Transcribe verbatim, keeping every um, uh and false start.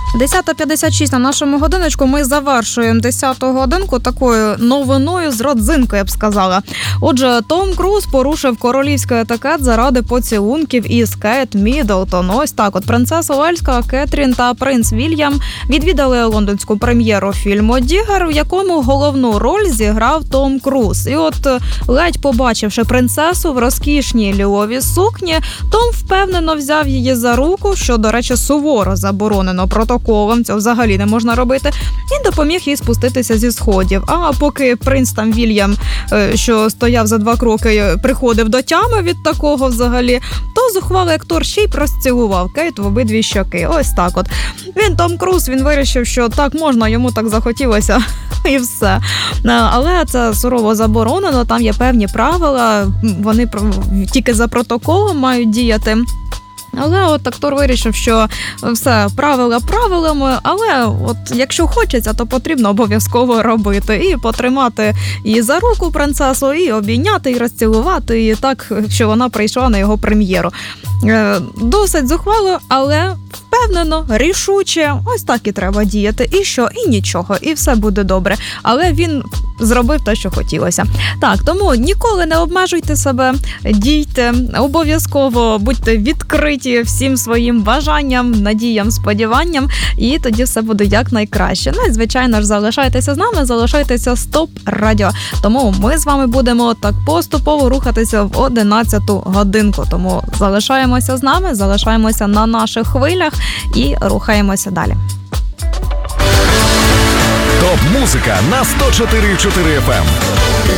десята п'ятдесят шість на нашому годиночку. Ми завершуємо десяту годинку такою новиною з родзинкою, я б сказала. Отже, Том Круз порушив королівський етикет заради поцілунків із Кейт Міддлтон. Ось так от принцеса Уельська Кетрін та принц Вільям відвідали лондонську прем'єру фільму «Дігер», в якому головну роль зіграв Том Круз. І от, ледь побачивши принцесу в розкішній ліловій сукні, Том впевнено взяв її за руку, що, до речі, суворо заборонено протоколом, це взагалі не можна робити, і допоміг їй спуститися зі сходів. А поки принц там Вільям, що стояв за два кроки, приходив до тями від такого взагалі, то зухвалий актор ще й розцілував Кейт в обидві щоки. Ось так от. Він, Том Круз, він вирішив, що так можна, йому так захотілося, і все. Але це сурово заборонено, там є певні правила, вони тільки за протоколом мають діяти. Але от актор вирішив, що все, правила правилами, але от якщо хочеться, то потрібно обов'язково робити. І потримати її за руку принцесу, і обійняти, і розцілувати її так, що вона прийшла на його прем'єру. Досить зухвало, але впевнено, рішуче, ось так і треба діяти. І що, і нічого, і все буде добре. Але він зробив те, що хотілося. Так, тому ніколи не обмежуйте себе, дійте, обов'язково будьте відкриті всім своїм бажанням, надіям, сподіванням, і тоді все буде якнайкраще. Ну і, звичайно ж, залишайтеся з нами, залишайтеся з ТОП Радіо. Тому ми з вами будемо так поступово рухатися в одинадцяту годинку. Тому залишаємося з нами, залишаємося на наших хвилях і рухаємося далі. ТОП-музика на сто чотири і чотири еф ем.